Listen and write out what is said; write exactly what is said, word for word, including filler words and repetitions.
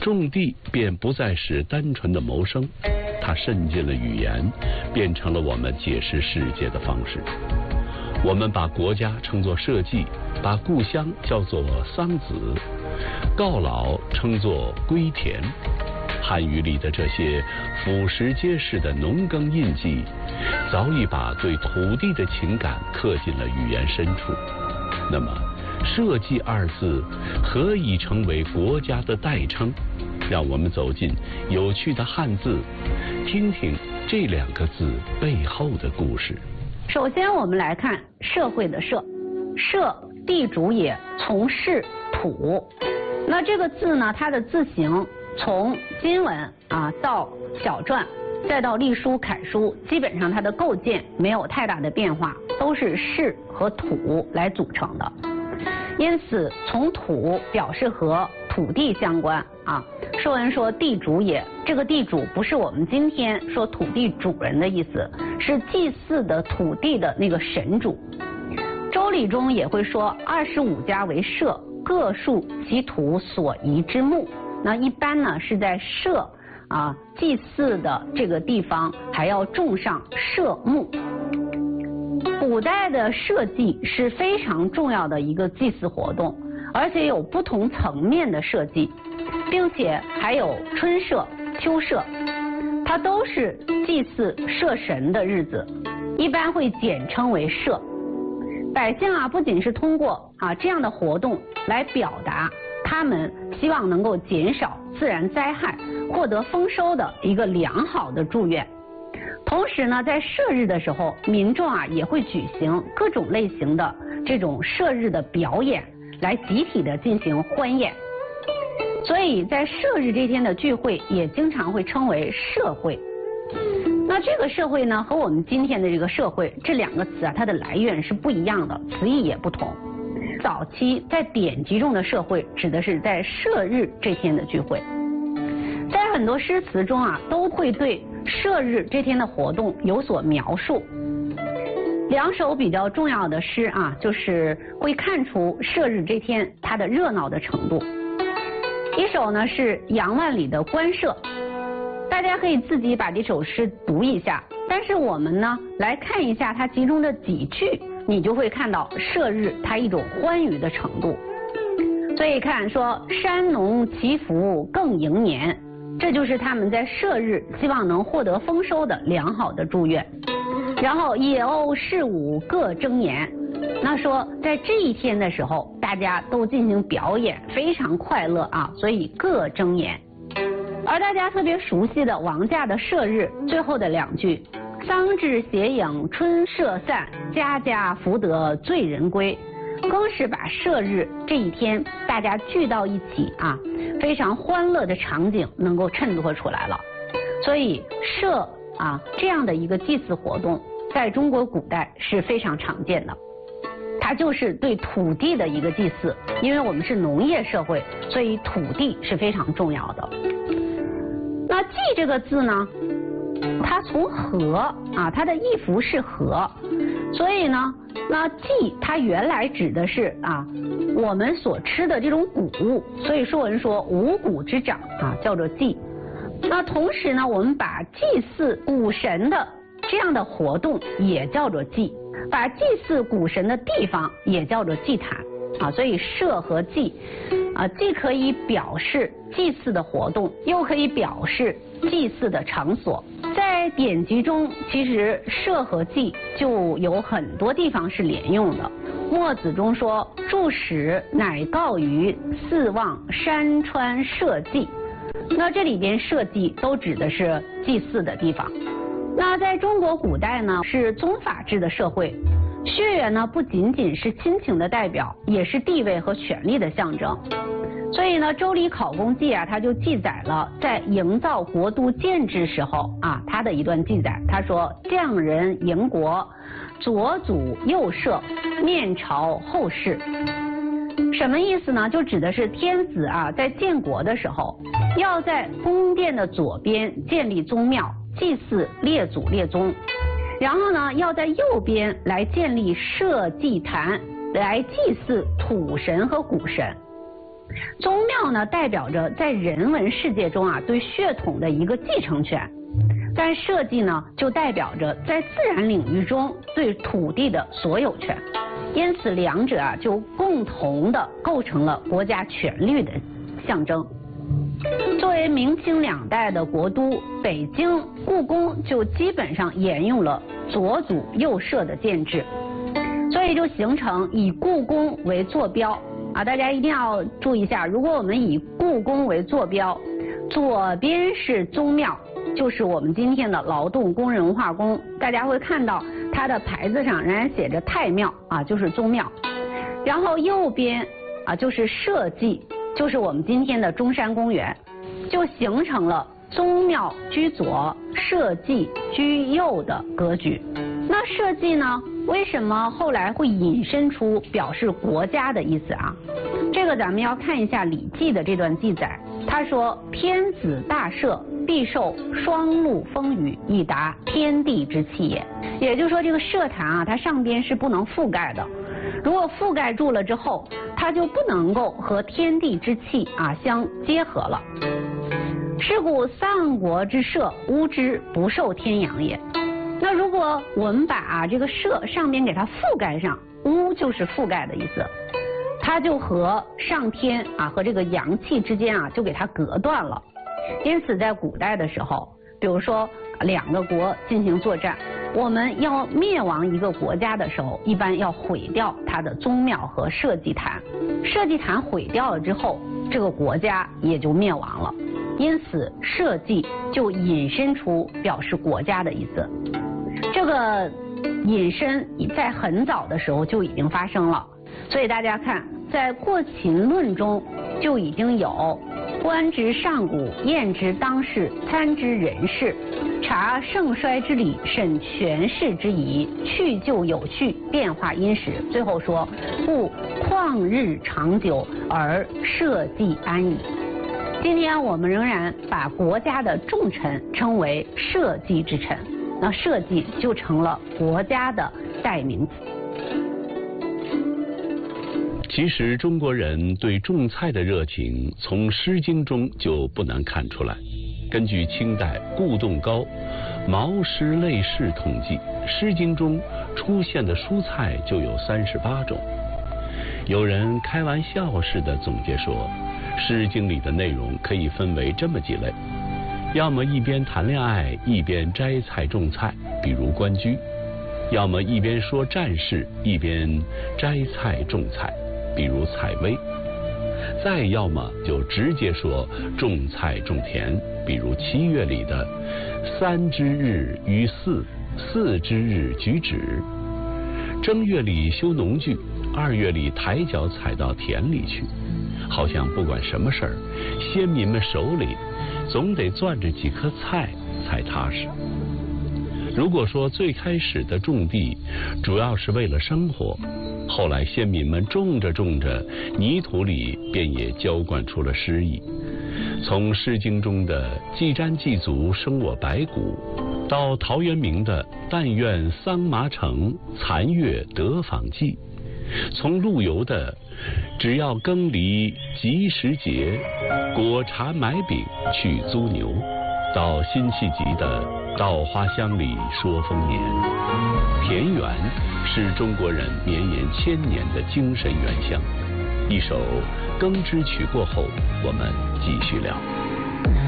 种地便不再是单纯的谋生，它渗进了语言，变成了我们解释世界的方式。我们把国家称作社稷，把故乡叫做桑梓，告老称作归田。汉语里的这些俯拾皆是的农耕印记，早已把对土地的情感刻进了语言深处。那么社稷二字何以成为国家的代称？让我们走进有趣的汉字，听听这两个字背后的故事。 首先我们来看社会的社，社地主也，从事土。那这个字呢，它的字形从金文啊到小篆再到隶书楷书，基本上它的构建没有太大的变化，都是士和土来组成的。因此从土表示和土地相关啊。说文说地主也，这个地主不是我们今天说土地主人的意思，是祭祀的土地的那个神主。周礼中也会说二十五家为社，各树其土所宜之木。那一般呢是在社啊祭祀的这个地方还要种上社木。古代的社稷是非常重要的一个祭祀活动，而且有不同层面的社稷，并且还有春社、秋社，它都是祭祀社神的日子，一般会简称为社。百姓啊，不仅是通过啊这样的活动来表达他们希望能够减少自然灾害、获得丰收的一个良好的祝愿。同时呢，在社日的时候，民众啊也会举行各种类型的这种社日的表演，来集体的进行欢宴。所以在社日这天的聚会也经常会称为社会。那这个社会呢，和我们今天的这个社会这两个词啊，它的来源是不一样的，词义也不同。早期在典籍中的社会指的是在社日这天的聚会，在很多诗词中啊，都会对社日这天的活动有所描述。两首比较重要的诗啊，就是会看出社日这天它的热闹的程度。一首呢是杨万里的《官社》，大家可以自己把这首诗读一下，但是我们呢来看一下它其中的几句，你就会看到社日它一种欢愉的程度。所以看说山农祈福更迎年，这就是他们在社日希望能获得丰收的良好的祝愿。然后野鸥士舞各争妍，那说在这一天的时候大家都进行表演，非常快乐啊，所以各争妍。而大家特别熟悉的王驾的社日最后的两句，桑稚斜影春社散，家家福得醉人归，更是把社日这一天大家聚到一起啊，非常欢乐的场景能够衬托出来了。所以社啊这样的一个祭祀活动在中国古代是非常常见的，它就是对土地的一个祭祀。因为我们是农业社会，所以土地是非常重要的。那祭这个字呢，它从禾啊，它的义符是禾，所以呢，那祭它原来指的是啊我们所吃的这种谷物，所以说文说五谷之长啊叫做祭。那同时呢，我们把祭祀谷神的这样的活动也叫做祭，把祭祀谷神的地方也叫做祭坛啊，所以社和祭啊，既可以表示祭祀的活动，又可以表示祭祀的场所。在典籍中，其实社和祭就有很多地方是连用的。墨子中说：“注史乃告于四望山川社稷。”那这里边社稷都指的是祭祀的地方。那在中国古代呢，是宗法制的社会，血缘呢不仅仅是亲情的代表，也是地位和权力的象征。所以呢，《周礼考工记》啊，它就记载了在营造国都建制时候啊，它的一段记载。他说：“匠人营国，左祖右社，面朝后室。”什么意思呢？就指的是天子啊，在建国的时候，要在宫殿的左边建立宗庙，祭祀列祖列宗，然后呢，要在右边来建立社稷坛，来祭祀土神和谷神。 宗庙呢，代表着在人文世界中啊对血统的一个继承权，但社稷呢，就代表着在自然领域中对土地的所有权。因此，两者啊就共同的构成了国家权力的象征。作为明清两代的国都，北京故宫就基本上沿用了左祖右社的建制，所以就形成以故宫为坐标啊。大家一定要注意一下，如果我们以故宫为坐标，左边是宗庙，就是我们今天的劳动工人文化宫，大家会看到它的牌子上仍然写着太庙啊，就是宗庙。然后右边啊就是社稷，就是我们今天的中山公园，就形成了宗庙居左，社稷居右的格局。那社稷呢，为什么后来会引申出表示国家的意思啊？这个咱们要看一下《礼记》的这段记载，他说：“天子大社，必受双陆风雨，以达天地之气也。”也就是说，这个社坛啊，它上边是不能覆盖的，如果覆盖住了之后，它就不能够和天地之气啊相结合了。是故丧国之社，巫之不受天养也。那如果我们把、啊、这个社上边给它覆盖上，巫就是覆盖的意思，它就和上天啊和这个阳气之间啊就给它隔断了。因此在古代的时候，比如说两个国进行作战，我们要灭亡一个国家的时候，一般要毁掉它的宗庙和社稷坛，社稷坛毁掉了之后，这个国家也就灭亡了。因此社稷就引申出表示国家的意思。这个引申在很早的时候就已经发生了，所以大家看，在《过秦论》中就已经有观之上古，验之当世，参之人事，察盛衰之理，审权势之宜，去旧有序，变化因时。最后说，故旷日长久，而社稷安矣。今天我们仍然把国家的重臣称为社稷之臣，那社稷就成了国家的代名词。 其实中国人对种菜的热情从《诗经》中就不难看出来。根据清代顾栋高《毛诗类释》统计，《诗经》中出现的蔬菜就有三十八种。有人开玩笑似的总结说，《诗经》里的内容可以分为这么几类：要么一边谈恋爱一边摘菜种菜，比如关雎；要么一边说战事一边摘菜种菜，比如采薇；再要么就直接说种菜种田，比如七月里的三之日于四，四之日举止；正月里修农具，二月里抬脚踩到田里去。好像不管什么事儿，先民们手里总得攥着几颗菜才踏实。如果说最开始的种地主要是为了生活，后来先民们种着种着，泥土里便也浇灌出了诗意。从《诗经》中的既瞻既足，生我百谷，到陶渊明的但愿桑麻成，残月得访寄；从陆游的只要耕犁及时节，果茶买饼去租牛，到辛弃疾的稻花香里说丰年。田园是中国人绵延千年的精神原乡。一首《耕织曲》过后，我们继续聊。